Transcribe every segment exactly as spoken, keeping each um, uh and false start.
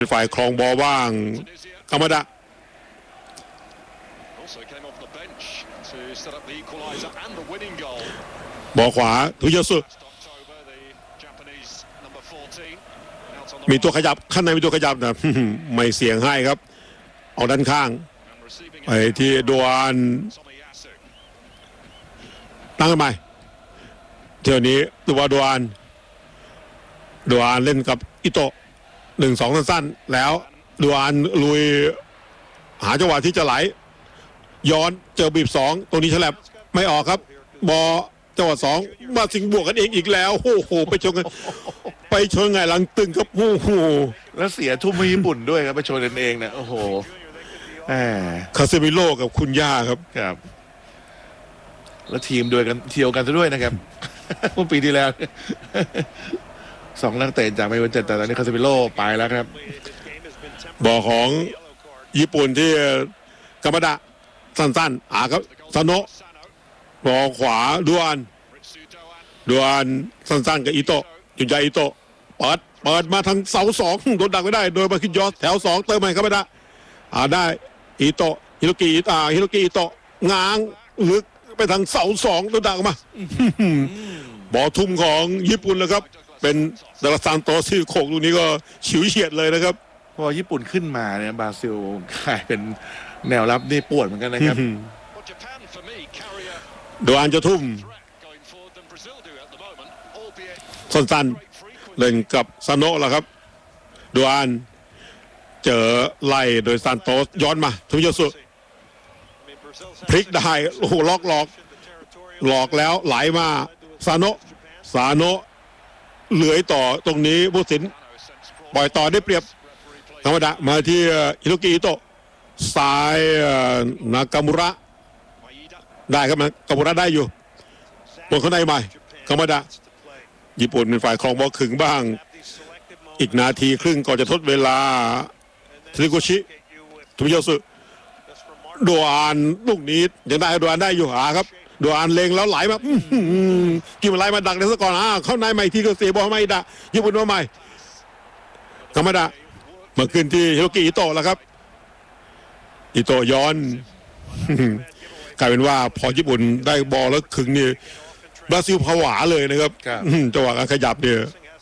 ฝ่ายครองบอลว่างกามาดะบอลขวาทุยสุมีตัวขยับข้างในมีตัวขยับนะ ไม่เสียงให้ครับเอาด้านข้างไปที่ดวนตั้งกันใหม่เที่ยวนี้ตัวดวนดวนเล่นกับอิโตะหนึ่งสองสั้นๆแล้วดวนลุยหาจังหวะที่จะไหลย้อนเจอบีบสองตรงนี้ฉลับไม่ออกครับบอจังหวะสองมาสิงบวกกันเองอีกแล้วโอ้โหไปชนกันไปชนไงหลังตึงครับโอ้โหแล้วเสียทุ่มญี่ปุ่นด้วยครับไปชนกันเองเนี่ยโอ้โหคาเซมิโร่กับคุณย่าครับครับแล้วทีมด้วยกันเที่ยวกันซะด้วยนะครับเมื่อปีที่แล้วสองนักเตะจากไมโครเจ็ดแต่ตอนนี้คาเซมิโร่ไปแล้วครับบอของญี่ปุ่นที่กามาดะสั้นๆอาครับซาโนะบอขวาดวนดวนสั้นๆกับอิโตะจุนใจอิโตะเปิดเปิดมาทางเสาสองโดนดักไม่ได้โดยมาคินยอสแถวสองเติมใหม่กามาดะอ่าได้อิโตะฮิโรกิอิตาฮิโรกิอิโตะง้างลึกไปทางเสาสองโดนดักมาบอทุ่มของญี่ปุ่นแล้วครับเป็นดาราซานโตซี่โคกลูกนี้ก็ฉิวเฉียดเลยนะครับพอญี่ปุ่นขึ้นมาเนี่ยบราซิลกลายเป็นแนวรับนี่ปวดเหมือนกันนะครับโดอันจะทุ่มสั้นๆเล่นกับซาโนะแล้วครับโดอันเจอไล่โดยซานโตสย้อนมาทุยสุพลิกได้โอ้โหล็อกหลอกหลอกแล้วไหลมาซาโนะซาโนะเหลือต่อตรงนี้ผู้สินปล่อยต่อได้เปรียบธรรมดามาที่ฮิโรกิอิโตะซ้ายนากามุระได้ครับนากามุระได้อยู่บนข้างในใหม่ธรรมดาญี่ปุ่นเป็นฝ่ายครองบอลขึงบ้างอีกนาทีครึ่งก่อนจะทดเวลาทริโกชิทุมิโยสุโดอันลูกนี้ยังได้โดอันได้อยู่หาครับโดอันเล็งแล้วไหลมากินมาไหลมาดักในสกอร์อ่าเข้าในใหม่ทีก็เสียบอลไม่ได้ญี่ปุ่นมาใหม่ธรรมดามาขึ้นที่ฮิโรกิอิโตะแล้วครับอิโตะย้อนกลายเป็นว่าพอญี่ปุ่นได้บอลแล้วขึงนี่บราซิลผวาเลยนะครับจังหวะการขยับเนี่ย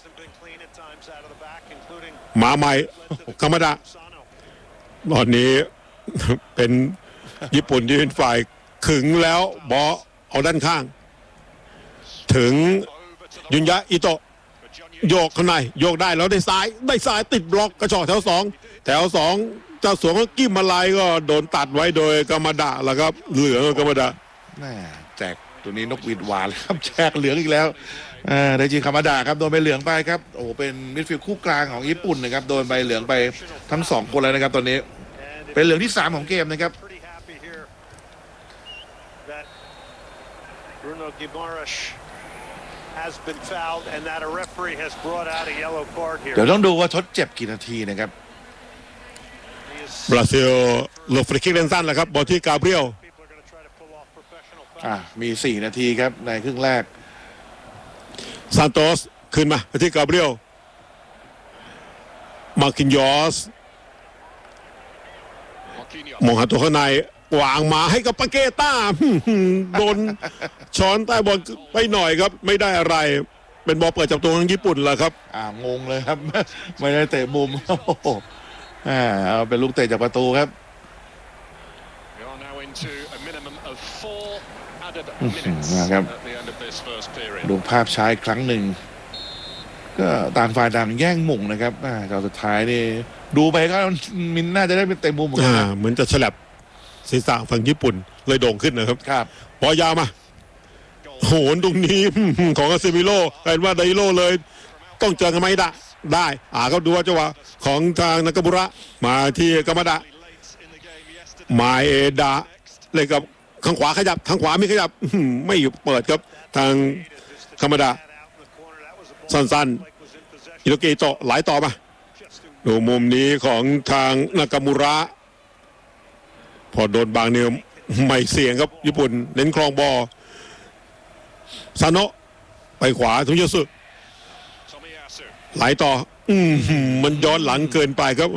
มาใหม่ธรรมดาตอนนี้เป็นญี่ปุ่นที่เป็นฝ่ายขึงแล้วบอลเอาด้านข้างถึงยุนยะอิโตะโยกข้างในโยกได้แล้วได้ซ้ายได้ซ้ายติดบล็อกกระชอกแถวสองแถวสองเจ้าสวงกิ้มมาลายก็โดนตัดไว้โดยกามาดะแล้วครับเหลืองกามาดะแม่แจกตัวนี้นกหวีดหวานครับแจกเหลืองอีกแล้วได้จริงคามาดะครับโดนใบเหลืองไปครับโอ้เป็นมิดฟิลด์คู่กลางของญี่ปุ่นนะครับโดนใบเหลืองไปทั้งสองคนเลยนะครับตอนนี้เป็นเหลืองที่สามของเกมนะครับเดี๋ยวต้องดูว่าทดเจ็บกี่นาทีนะครับบราซิลหลบฟรีคิกเล่นสั้นแหละครับบอลที่กาเบรียลอ่ะมีสี่นาทีครับในครึ่งแรกซานโตสขึ้นมาไปที่กาเบรียลมาร์คินยอสมองหาตัวข้างในวางมาให้กับปาเกต้าโดนช้อนใต้บอลไปหน่อยครับไม่ได้อะไรเป็นบอลเปิดจับตัวของญี่ปุ่นแหละครับอ่างงเลยครับไม่ได้เตะมุมอ่าเอาเป็นลูกเตะจากประตูครับนะครับดูภาพช้าอีกครั้งหนึ่งก็ต่างฝ่ายต่างแย่งมุงนะครับอ่าตอนสุดท้ายนี่ดูไปก็มินน่าจะได้เป็นเตะมุมเหมือนกันเหมือนจะฉลับศีรษะฝั่งญี่ปุ่นเลยโด่งขึ้นนะครับครับบอลยาวมาโหนตรงนี้ของอาเซมิโร่กลายว่าไดโร่เลยต้องเจอกันไหมได้ได้อ่าก็ดูว่าจังหวะของทางนากามุระมาที่กามาดะมาเอดะเลยกับข้างขวาขยับทางขวาไม่ขยับไม่เปิดครับทางกามาดะสั้นๆฮิโรกิโตะไหลต่อมาดูมุมนี้ของทางนากามุระพอโดนบางเนี่ยไม่เสี่ยงครับญี่ปุ่นเน้นครองบอลซาโนะไปขวาทุยสุไหลต่ออืมมันย้อนหลังเกินไปครับ